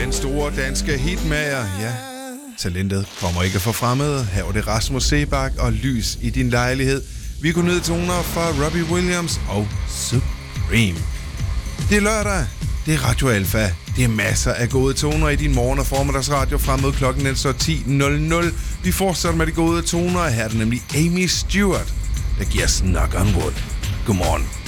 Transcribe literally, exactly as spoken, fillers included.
Den store danske hitmager, ja. Talentet kommer ikke for fremmede. Her var det Rasmus Seebach og Lys i din lejlighed. Vi kunne nyde toner fra Robbie Williams og Supreme. Det er lørdag. Det er Radio Alfa. Det er masser af gode toner i din morgen- og formiddagsradio frem mod klokken den står ti nul nul. Vi fortsætter med de gode toner. Her er det nemlig Amy Stewart, der giver Knock on Wood. Godmorgen.